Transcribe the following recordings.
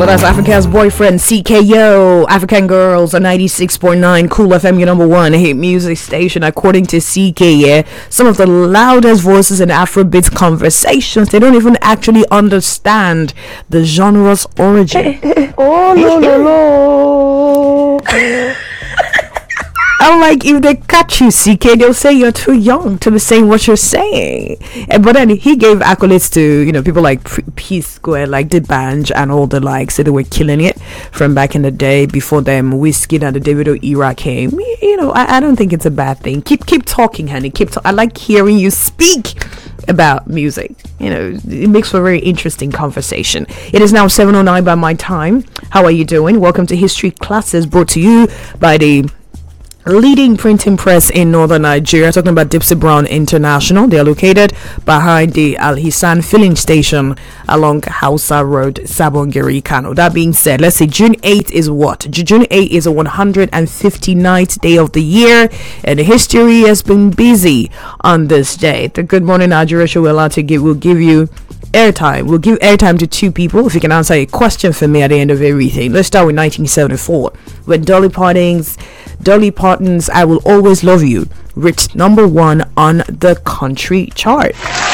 that's Africa's boyfriend, CKO. African Girls on 96.9 Cool FM, your number one hit music station. According to CK, some of the loudest voices in Afrobeat conversations, they don't even actually understand the genre's origin. Oh, no. I'm like, if they catch you, CK, they'll say you're too young to be saying what you're saying. But then he gave accolades to, people like P Square, like D'banj and all the likes. So they were killing it from back in the day. Before them, Wizkid and the Davido era came. I don't think it's a bad thing. Keep talking, honey. I like hearing you speak about music. It makes for a very interesting conversation. It is now 7:09 by my time. How are you doing? Welcome to History Classes, brought to you by the leading printing press in northern Nigeria. Talking about Dipsy Brown International. They are located behind the Al Hisan filling station along Hausa Road, Sabongeri, Kano. That being said, let's say June 8th is what? June 8th is a 159th day of the year, and history has been busy on this day. The Good Morning Nigeria show will give you airtime. We'll give airtime to two people if you can answer a question for me at the end of everything. Let's start with 1974, when Dolly Parton's I Will Always Love You reached number one on the country chart.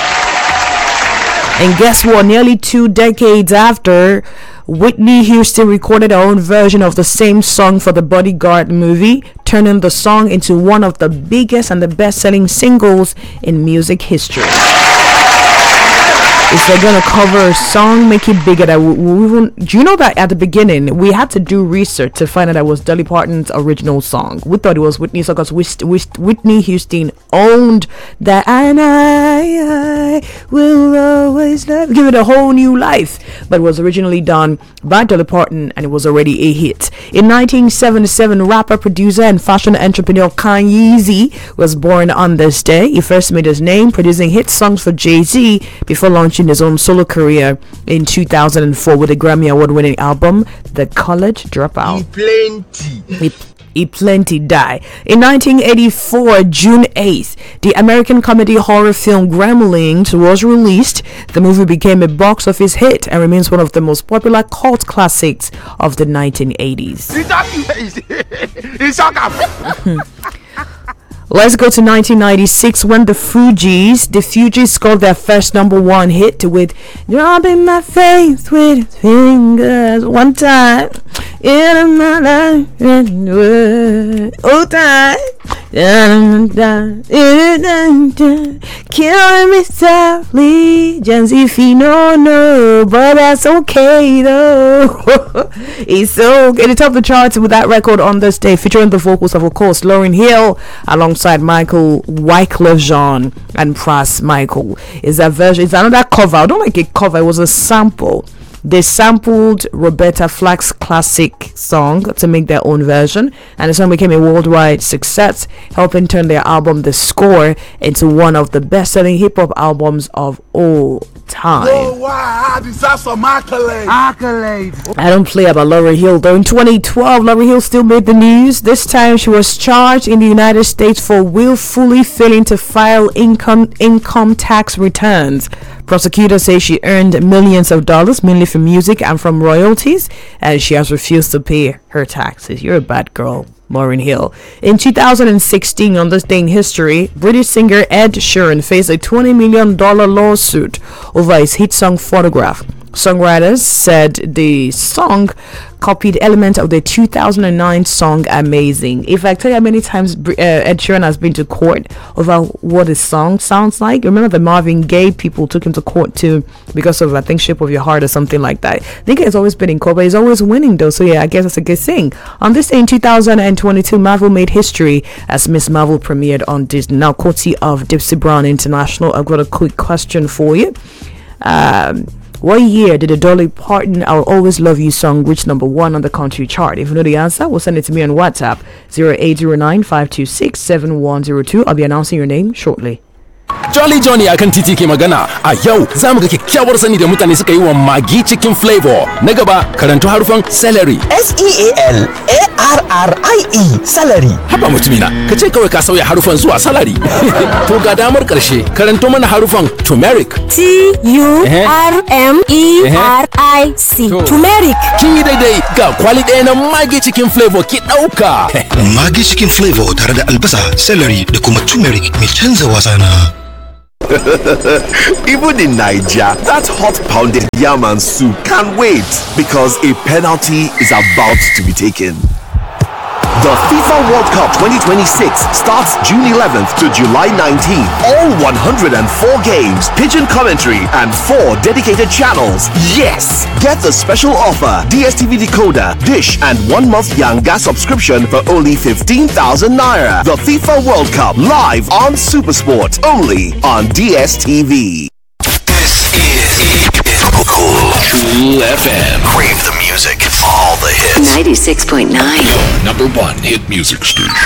And guess what? Nearly 2 decades after, Whitney Houston recorded her own version of the same song for the Bodyguard movie, turning the song into one of the biggest and the best-selling singles in music history. If they're gonna cover a song, make it bigger. Do you know that at the beginning we had to do research to find out that it was Dolly Parton's original song? We thought it was Whitney's song because Whitney Houston owned that, and I will always love. Give it a whole new life, but it was originally done by Dolly Parton and it was already a hit. In 1977, rapper, producer, and fashion entrepreneur Kanye was born on this day. He first made his name producing hit songs for Jay-Z before launching his own solo career in 2004 with a Grammy Award-winning album, The College Dropout. He plenty die. In 1984, June 8th, the American comedy horror film Gremlins was released. The movie became a box office hit and remains one of the most popular cult classics of the 1980s. Let's go to 1996 when the Fugees scored their first number one hit with "Dropping My Faith with Fingers One Time in my life, oh time, killing me softly, just if you don't know, but that's okay though." It's so at the top of the charts with that record on this day, featuring the vocals of course, Lauryn Hill alongside Michael Wyclef Jean and Pras Michael. Is that version? It's another cover. I don't like a cover. It was a sample. They sampled Roberta Flack's classic song to make their own version, and the song became a worldwide success, helping turn their album The Score into one of the best-selling hip-hop albums of all time. I deserve some accolades. I don't play about Lauryn Hill though. In 2012, Lauryn Hill still made the news. This time she was charged in the United States for willfully failing to file income tax returns. Prosecutors say she earned millions of dollars, mainly from music and from royalties, and she has refused to pay her taxes. You're a bad girl, Lauryn Hill. In 2016, on this day in history, British singer Ed Sheeran faced a $20 million lawsuit over his hit song Photograph. Songwriters said the song copied elements of the 2009 song Amazing. If I tell you how many times Ed Sheeran has been to court over what his song sounds like, remember the Marvin Gaye people took him to court too because of, I think, Shape of Your Heart or something like that. I think he's always been in court, but he's always winning though, so yeah, I guess that's a good thing. On this day in 2022, Marvel made history as Miss Marvel premiered on Disney. Now, courtesy of Dipsy Brown International, I've got a quick question for you. What year did the Dolly Parton I'll Always Love You song reach number one on the country chart? If you know the answer, we'll send it to me on WhatsApp 0809-526-7102. I'll be announcing your name shortly. Jolly Johnny akan titi ke magana. A yau za mu ga kyakkyawar sani da mutane suka yi wa Maggi cikin flavor. Na gaba karanto harufan celery. S-E-A-L-A-R-R-I-E celery. Haba mutumina, ka ce kawai ka sauya harufan zuwa salary. To ga damar karshe karanto mana harufan turmeric. T-U-R-M-E-R-I-C. Turmeric. Kin yi daidai, ga kwali ɗaya na Maggi cikin flavor ki ɗauka. Maggi cikin flavor tare da albasa, celery da kuma turmeric mai canza wasa na. Even in Nigeria, that hot pounded yam and soup can't wait because a penalty is about to be taken. The FIFA World Cup 2026 starts June 11th to July 19th. All 104 games, pigeon commentary, and 4 dedicated channels. Yes! Get the special offer, DSTV decoder, dish, and 1 month Yanga subscription for only 15,000 naira. The FIFA World Cup live on Supersport, only on DSTV. This is Cool FM. Crave the music, all the hits. 96.9. Number 1 hit music station.